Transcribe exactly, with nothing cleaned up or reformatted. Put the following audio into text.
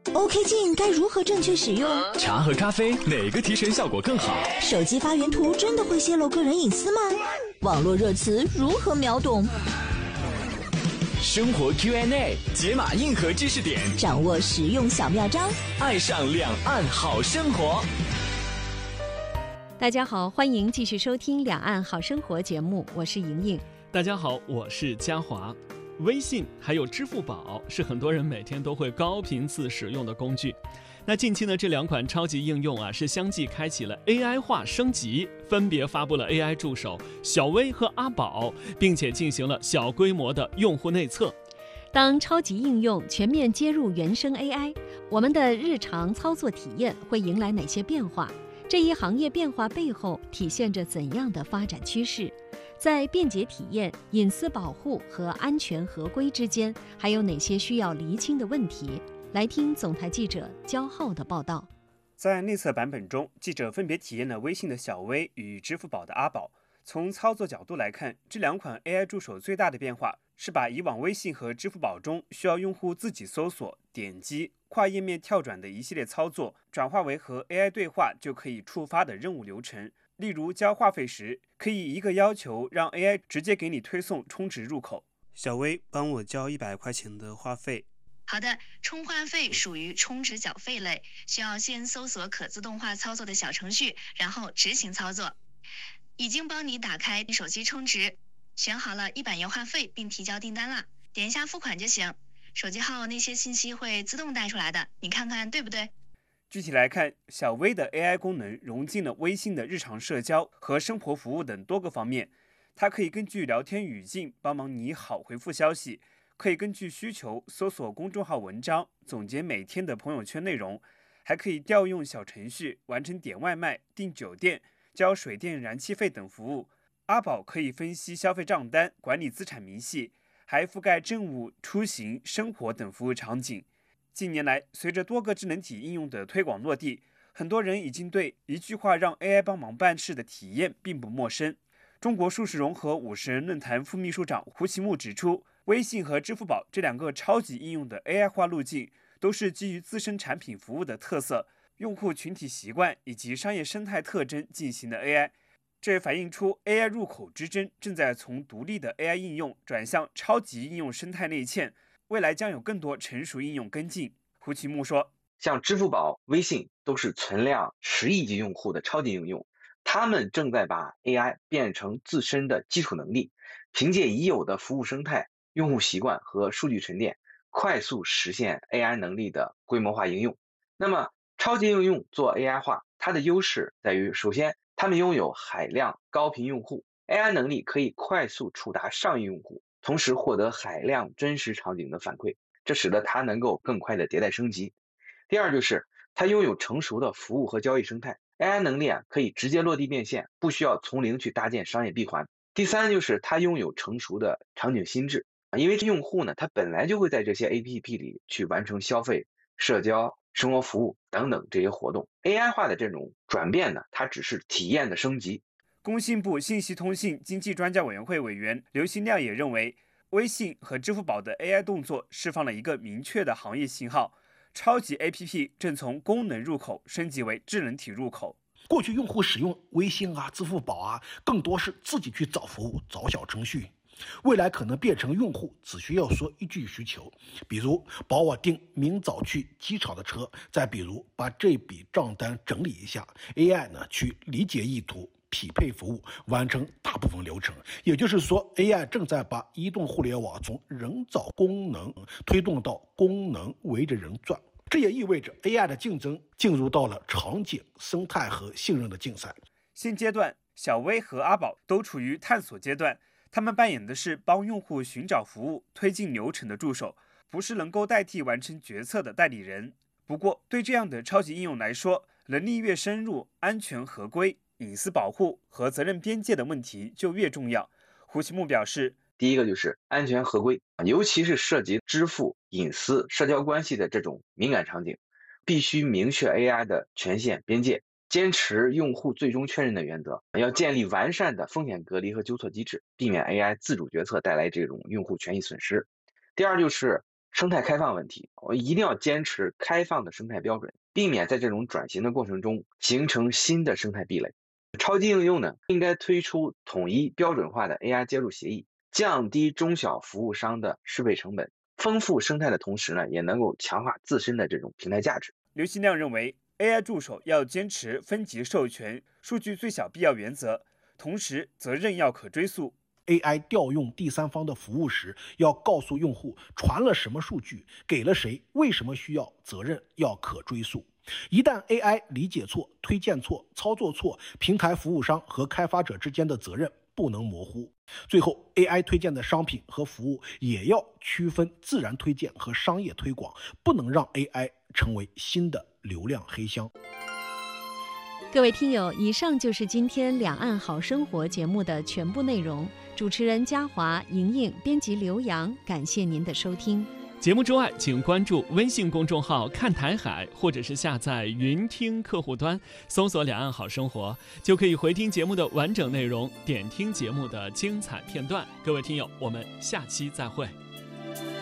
OK 镜该如何正确使用？ 茶和咖啡哪个提神效果更好？ 手机发原图真的会泄露个人隐私吗？网络热词如何秒懂？ 生活 Q and A 解码硬核知识点， 掌握实用小妙招， 爱上两岸好生活。 大家好，欢迎继续收听《两岸好生活》节目，我是莹莹。 大家好，我是嘉华。微信还有支付宝是很多人每天都会高频次使用的工具。那近期呢，这两款超级应用啊，是相继开启了 A I 化升级，分别发布了 A I 助手小薇和阿宝，并且进行了小规模的用户内测。 当超级应用全面接入原生 A I， 我们的日常操作体验会迎来哪些变化？这一行业变化背后体现着怎样的发展趋势？在便捷体验、隐私保护和安全合规之间，还有哪些需要厘清的问题？来听总台记者焦浩的报道。 在内测版本中，记者分别体验了微信的小薇与支付宝的阿宝。从操作角度来看，这两款 A I 助手最大的变化是把以往微信和支付宝中需要用户自己搜索、点击、跨页面跳转的一系列操作，转化为和 A I 对话就可以触发的任务流程。例如交话费时，可以一个要求让 A I 直接给你推送充值入口。小薇，帮我交一百块钱的话费。 好的，充话费属于充值缴费类，需要先搜索可自动化操作的小程序，然后执行操作。已经帮你打开手机充值，选好了一百元话费并提交订单了，点一下付款就行。手机号那些信息会自动带出来的，你看看对不对？ 具体来看，小薇的 A I 功能融进了微信的日常社交和生活服务等多个方面。它可以根据聊天语境帮忙你好回复消息，可以根据需求搜索公众号文章，总结每天的朋友圈内容，还可以调用小程序完成点外卖、订酒店、交水电燃气费等服务。阿宝可以分析消费账单，管理资产明细，还覆盖政务、出行、生活等服务场景。近年来，随着多个智能体应用的推广落地，很多人已经对一句话让 A I 帮忙办事的体验并不陌生。中国数实融合五十人论坛副秘书长胡奇木指出，微信和支付宝这两个超级应用的 A I 化路径，都是基于自身产品服务的特色、用户群体习惯以及商业生态特征进行的 A I。这反映出 A I 入口之争正在从独立的 A I 应用转向超级应用生态内嵌，未来将有更多成熟应用跟进。胡奇木说， 像支付宝、微信都是存量十亿级用户的超级应用，他们正在把 A I 变成自身的基础能力，凭借已有的服务生态、用户习惯和数据沉淀，快速实现 A I 能力的规模化应用。那么超级应用做 A I 化，它的优势在于，首先他们拥有海量高频用户， A I 能力可以快速触达上亿用户，同时获得海量真实场景的反馈，这使得它能够更快的迭代升级。第二就是它拥有成熟的服务和交易生态， A I 能力啊可以直接落地变现，不需要从零去搭建商业闭环。第三就是它拥有成熟的场景心智，因为用户呢，他本来就会在这些 A P P 里去完成消费、社交、生活服务等等这些活动。 A I 化的这种转变呢，它只是体验的升级。 工信部信息通信经济专家委员会委员刘新亮也认为，微信和支付宝的 A I 动作释放了一个明确的行业信号，超级 A P P 正从功能入口升级为智能体入口。 过去用户使用微信啊、支付宝啊，更多是自己去找服务、找小程序。未来可能变成用户只需要说一句需求，比如帮我订明早去机场的车，再比如把这笔账单整理一下， A I 呢去理解意图，匹配服务，完成大部分流程。也就是说， A I 正在把移动互联网从人造功能推动到功能围着人转。这也意味着 A I 的竞争进入到了场景、生态和信任的竞赛。 现阶段，小薇和阿宝都处于探索阶段，他们扮演的是帮用户寻找服务、推进流程的助手，不是能够代替完成决策的代理人。不过，对这样的超级应用来说，能力越深入，安全合规、隐私保护和责任边界的问题就越重要。胡奇木表示， 第一个就是安全合规，尤其是涉及支付、隐私、社交关系的这种敏感场景，必须明确 A I 的权限边界，坚持用户最终确认的原则，要建立完善的风险隔离和纠错机制，避免 A I 自主决策带来这种用户权益损失。第二就是生态开放问题，我一定要坚持开放的生态标准，避免在这种转型的过程中形成新的生态壁垒。超级应用呢，应该推出统一标准化的 A I 接入协议，降低中小服务商的适配成本，丰富生态的同时呢，也能够强化自身的这种平台价值。 刘希亮认为 ，A I 助手要坚持分级授权、数据最小必要原则，同时责任要可追溯。 A I 调用第三方的服务时，要告诉用户传了什么数据，给了谁，为什么需要，责任要可追溯。一旦 A I 理解错、推荐错、操作错，平台服务商和开发者之间的责任不能模糊。最后 A I 推荐的商品和服务也要区分自然推荐和商业推广，不能让 A I 成为新的流量黑箱。 各位听友，以上就是今天两岸好生活节目的全部内容。主持人嘉华、莹莹，编辑刘洋，感谢您的收听。 节目之外，请关注微信公众号看台海，或者是下载云听客户端，搜索两岸好生活，就可以回听节目的完整内容，点听节目的精彩片段。各位听友，我们下期再会。